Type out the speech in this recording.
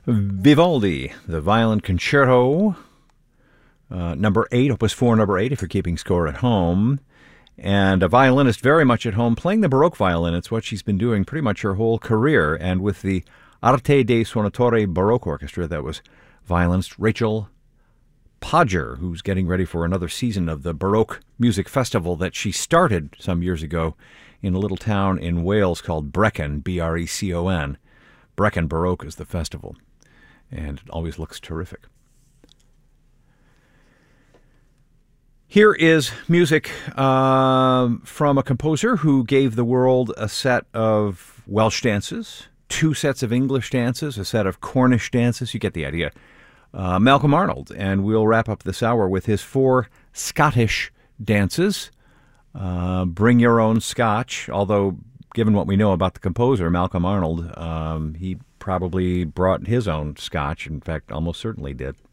Vivaldi, the Violin Concerto, number 8, Opus 4, number 8, if you're keeping score at home. And a violinist very much at home, playing the Baroque violin. It's what she's been doing pretty much her whole career. And with the Arte dei Suonatori Baroque Orchestra, that was violinist Rachel Podger, who's getting ready for another season of the Baroque Music Festival that she started some years ago in a little town in Wales called Brecon, Brecon. Brecon Baroque is the festival, and it always looks terrific. Here is music from a composer who gave the world a set of Welsh dances, 2 sets of English dances, a set of Cornish dances. You get the idea. Malcolm Arnold, and we'll wrap up this hour with his 4 Scottish dances. Bring your own scotch, although given what we know about the composer, Malcolm Arnold, he probably brought his own scotch, in fact, almost certainly did.